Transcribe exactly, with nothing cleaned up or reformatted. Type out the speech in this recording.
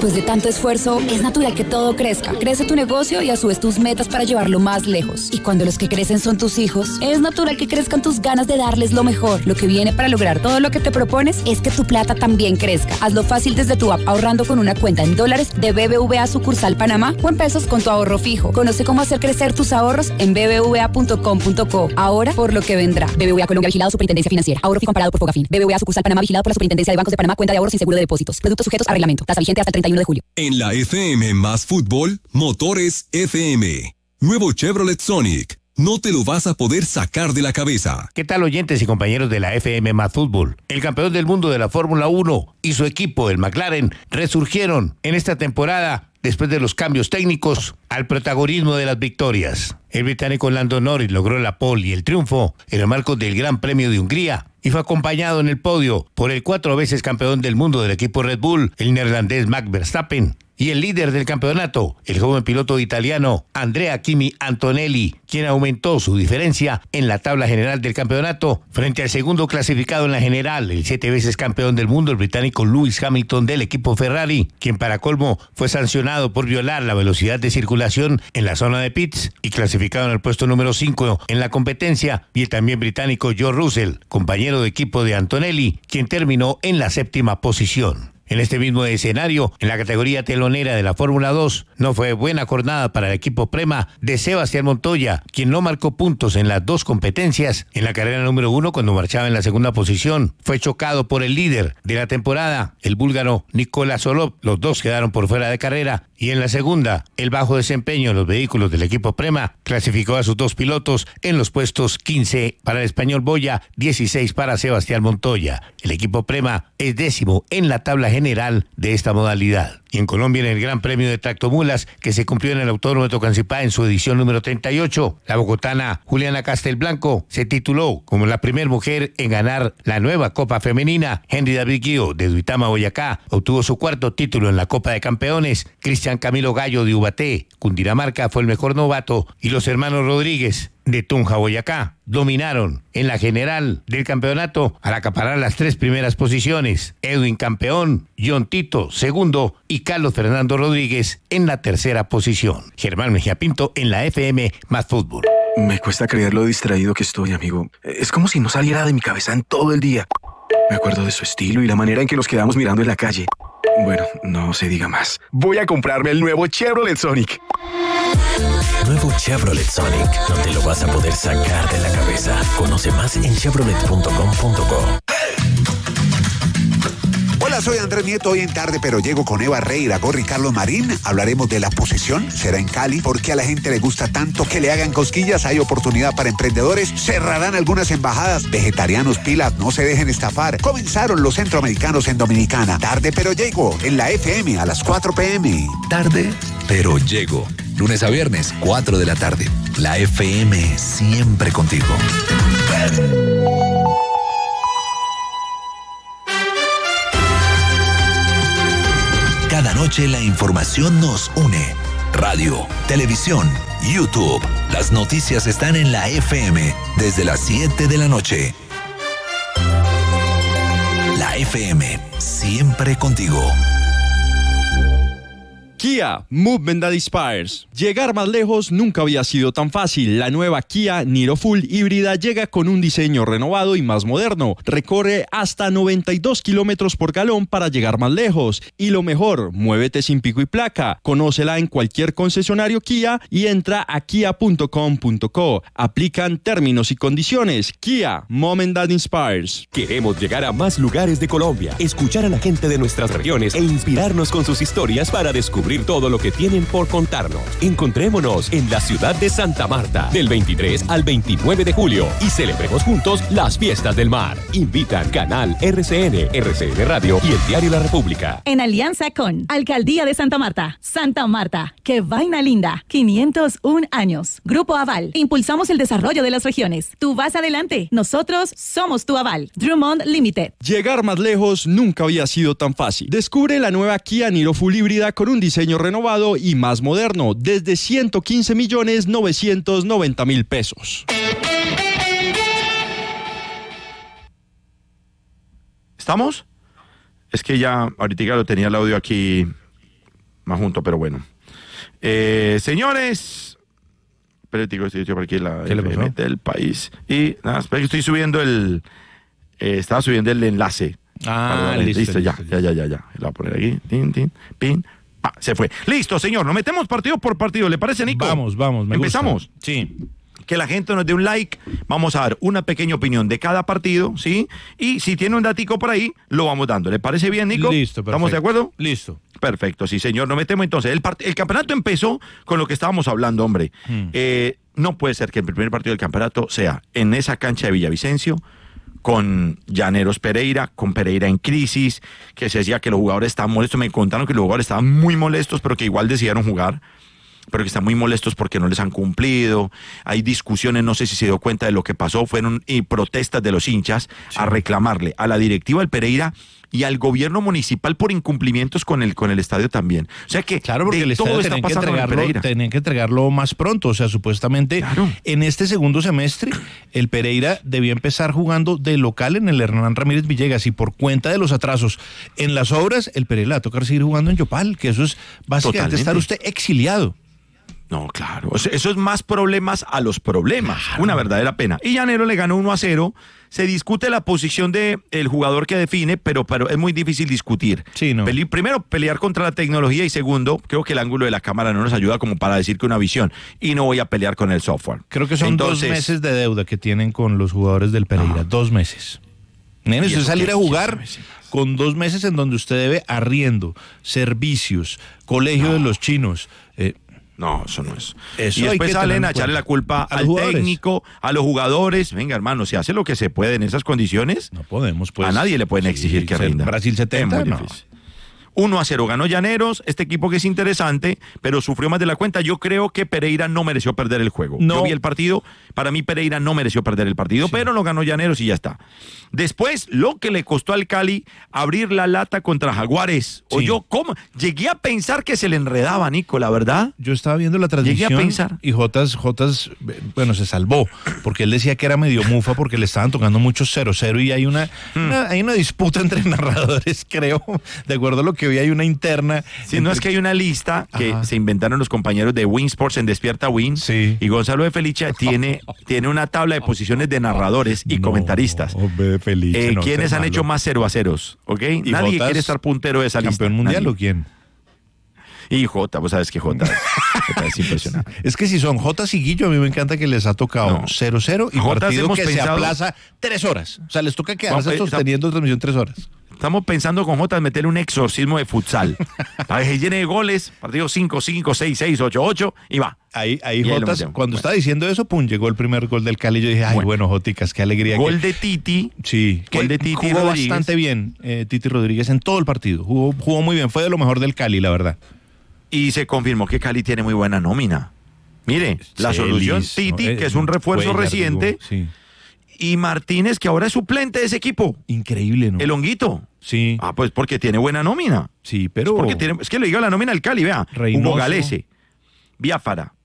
Después de tanto esfuerzo, es natural que todo crezca. Crece tu negocio y a su vez tus metas para llevarlo más lejos. Y cuando los que crecen son tus hijos, es natural que crezcan tus ganas de darles lo mejor. Lo que viene para lograr todo lo que te propones es que tu plata también crezca. Hazlo fácil desde tu app ahorrando con una cuenta en dólares de B B V A sucursal Panamá o en pesos con tu ahorro fijo. Conoce cómo hacer crecer tus ahorros en b b v a punto com punto co. Ahora por lo que vendrá. B B V A Colombia, vigilado Superintendencia Financiera. Ahorro fijo comparado por Fogafín. B B V A sucursal Panamá, vigilado por la Superintendencia de Bancos de Panamá. Cuenta de ahorros sin seguro de depósitos. Productos sujetos a reglamento. Tasa vigente hasta el treinta y uno de julio. En la F M más fútbol, Motores F M. Nuevo Chevrolet Sonic. No te lo vas a poder sacar de la cabeza. ¿Qué tal, oyentes y compañeros de la F M más fútbol? El campeón del mundo de la Fórmula uno y su equipo, el McLaren, resurgieron en esta temporada después de los cambios técnicos al protagonismo de las victorias. El británico Lando Norris logró la pole y el triunfo en el marco del Gran Premio de Hungría y fue acompañado en el podio por el cuatro veces campeón del mundo del equipo Red Bull, el neerlandés Max Verstappen, y el líder del campeonato, el joven piloto italiano Andrea Kimi Antonelli, quien aumentó su diferencia en la tabla general del campeonato frente al segundo clasificado en la general, el siete veces campeón del mundo, el británico Lewis Hamilton del equipo Ferrari, quien para colmo fue sancionado por violar la velocidad de circulación en la zona de pits y clasificado en el puesto número cinco en la competencia, y el también británico George Russell, compañero de equipo de Antonelli, quien terminó en la séptima posición. En este mismo escenario, en la categoría telonera de la Fórmula dos, no fue buena jornada para el equipo Prema de Sebastián Montoya, quien no marcó puntos en las dos competencias. En la carrera número uno, cuando marchaba en la segunda posición, fue chocado por el líder de la temporada, el búlgaro Nicolás Solov. Los dos quedaron por fuera de carrera. Y en la segunda, el bajo desempeño en los vehículos del equipo Prema clasificó a sus dos pilotos en los puestos quince para el español Boya, dieciséis para Sebastián Montoya. El equipo Prema es décimo en la tabla general general de esta modalidad. Y en Colombia, en el Gran Premio de Tractomulas, que se cumplió en el Autódromo de Tocancipá en su edición número treinta y ocho, la bogotana Juliana Castelblanco se tituló como la primera mujer en ganar la nueva Copa Femenina. Henry David Guío, de Duitama, Boyacá, obtuvo su cuarto título en la Copa de Campeones. Cristian Camilo Gallo, de Ubaté, Cundinamarca, fue el mejor novato, y los hermanos Rodríguez, de Tunja, Boyacá, dominaron en la general del campeonato al acaparar las tres primeras posiciones. Edwin campeón, John Tito segundo y Carlos Fernando Rodríguez en la tercera posición. Germán Mejía Pinto en la F M más fútbol. Me cuesta creer lo distraído que estoy, amigo. Es como si no saliera de mi cabeza en todo el día. Me acuerdo de su estilo y la manera en que nos quedamos mirando en la calle. Bueno, no se diga más. Voy a comprarme el nuevo Chevrolet Sonic. Nuevo Chevrolet Sonic. No te lo vas a poder sacar de la cabeza. Conoce más en chevrolet punto com punto co. Hola, soy Andrés Nieto. Hoy en Tarde Pero Llego con Eva Rey, Iragorri y Carlos Marín. Hablaremos de la posesión. Será en Cali. ¿Por qué a la gente le gusta tanto que le hagan cosquillas? Hay oportunidad para emprendedores. Cerrarán algunas embajadas. Vegetarianos, pilas, no se dejen estafar. Comenzaron los centroamericanos en Dominicana. Tarde Pero Llego en la F M a las cuatro p m Tarde Pero Llego. Lunes a viernes, cuatro de la tarde. La F M siempre contigo. Cada noche la información nos une. Radio, televisión, YouTube. Las noticias están en la F M desde las siete de la noche. La F M, siempre contigo. Kia, Movement That Inspires. Llegar más lejos nunca había sido tan fácil. La nueva Kia Niro Full híbrida llega con un diseño renovado y más moderno. Recorre hasta noventa y dos kilómetros por galón para llegar más lejos. Y lo mejor, muévete sin pico y placa. Conócela en cualquier concesionario Kia y entra a kia punto com punto co. Aplican términos y condiciones. Kia, Movement That Inspires. Queremos llegar a más lugares de Colombia, escuchar a la gente de nuestras regiones e inspirarnos con sus historias para descubrir todo lo que tienen por contarnos. Encontrémonos en la ciudad de Santa Marta del veintitrés al veintinueve de julio y celebremos juntos las fiestas del mar. Invitan Canal R C N, R C N Radio y el diario La República. En alianza con Alcaldía de Santa Marta. Santa Marta, qué vaina linda. quinientos un años. Grupo Aval. Impulsamos el desarrollo de las regiones. Tú vas adelante. Nosotros somos tu aval. Drummond Limited. Llegar más lejos nunca había sido tan fácil. Descubre la nueva Kia Niro Full híbrida con un diseño renovado y más moderno desde ciento quince millones novecientos noventa mil pesos. ¿Estamos? Es que ya ahorita lo tenía el audio aquí más junto, pero bueno. Eh, señores, espérate, estoy por aquí la ¿Qué le pasó? del país. Y nada, espera que estoy subiendo el, eh, estaba subiendo el enlace. Ah, listo, listo, ya, listo, ya, ya, ya, ya. Lo voy a poner aquí, tin, tin, pin, pa, se fue. Listo, señor, nos metemos partido por partido, ¿le parece, Nico? Vamos, vamos, me ¿Empezamos? gusta. Sí. Que la gente nos dé un like, vamos a dar una pequeña opinión de cada partido, ¿sí? Y si tiene un datico por ahí, lo vamos dando. ¿Le parece bien, Nico? Listo, perfecto. ¿Estamos de acuerdo? Listo. Perfecto, sí, señor. Nos metemos entonces. El, part- el campeonato empezó con lo que estábamos hablando, hombre. Hmm. Eh, no puede ser que el primer partido del campeonato sea en esa cancha de Villavicencio, con Llaneros Pereira, con Pereira en crisis, que se decía que los jugadores estaban molestos. Me contaron que los jugadores estaban muy molestos, pero que igual decidieron jugar, pero que están muy molestos porque no les han cumplido. Hay discusiones, no sé si se dio cuenta de lo que pasó, fueron y protestas de los hinchas sí. a reclamarle a la directiva del Pereira y al gobierno municipal por incumplimientos con el con el estadio también. O sea que claro, porque el estadio tenían que, entregarlo, tenían que entregarlo más pronto. O sea, supuestamente claro. en este segundo semestre el Pereira debía empezar jugando de local en el Hernán Ramírez Villegas y por cuenta de los atrasos en las obras, el Pereira le va a tocar seguir jugando en Yopal, que eso es básicamente Totalmente. estar usted exiliado. No, claro, eso es más problemas a los problemas, claro. Una verdadera pena. Y Llanero le ganó uno a cero, se discute la posición del jugador que define, pero, pero es muy difícil discutir. Sí, no. Pele- primero, pelear contra la tecnología y segundo, creo que el ángulo de la cámara no nos ayuda como para decir que una visión y no voy a pelear con el software. Creo que son Entonces, dos meses de deuda que tienen con los jugadores del Pereira, ah. dos meses. Nene, usted salir a jugar con dos meses en donde usted debe arriendo, servicios, colegio no. de los chinos, eh, No, eso no es. Eso y después salen a echarle la culpa a al jugadores. técnico, a los jugadores. Venga, hermano, si hace lo que se puede en esas condiciones, no podemos, pues. A nadie le pueden exigir sí, que rinda. Brasil setenta, es muy no. difícil. uno a cero ganó Llaneros, este equipo que es interesante, pero sufrió más de la cuenta. Yo creo que Pereira no mereció perder el juego. No. Yo vi el partido, para mí Pereira no mereció perder el partido, sí. pero lo ganó Llaneros y ya está. Después, lo que le costó al Cali abrir la lata contra Jaguares. Sí. O yo, ¿cómo? Llegué a pensar que se le enredaba, Nico, la verdad. Yo estaba viendo la transmisión Llegué a pensar. y Jotas, Jotas, bueno, se salvó, porque él decía que era medio mufa porque le estaban tocando muchos cero cero y hay una, hmm. una, hay una disputa entre narradores, creo, de acuerdo a lo que vi, hay una interna. Sí, entre... no es que hay una lista que Ajá. se inventaron los compañeros de Win Sports en Despierta Win sí. y Gonzalo de Felicia tiene, tiene una tabla de posiciones de narradores y no, comentaristas. De Felicia, eh, no, ¿Quiénes han malo. hecho más cero a ceros? ¿Ok? Nadie Jotas, quiere estar puntero de esa lista. ¿Campeón mundial Nadie. o quién? Y Jota, vos sabes que Jota, Jota es impresionante. Es que si son Jota y Guillo, a mí me encanta que les ha tocado cero cero no. y Jotas partido que pensado... se aplaza tres horas. O sea, les toca quedarse Vamos, sosteniendo está... transmisión tres horas. Estamos pensando con Jota meterle un exorcismo de futsal. Para que llene de goles, partido cinco cinco, seis seis, ocho ocho y va. Ahí, ahí Jotas, cuando bueno. estaba diciendo eso, pum, llegó el primer gol del Cali. Yo dije, ay, bueno, bueno Joticas, qué alegría. Gol que... de Titi. Sí, gol de Titi jugó Rodríguez. bastante bien eh, Titi Rodríguez en todo el partido. Jugó, jugó muy bien, fue de lo mejor del Cali, la verdad. Y se confirmó que Cali tiene muy buena nómina. Mire, la Celis, solución Titi, no, que es un refuerzo Cuellar, reciente. Digo, sí. Y Martínez, que ahora es suplente de ese equipo. Increíble, ¿no? El honguito. Sí. Ah, pues porque tiene buena nómina. Sí, pero... Es, porque tiene, es que le digo la nómina al Cali, vea. Reynoso. Hugo Galese, Biafara,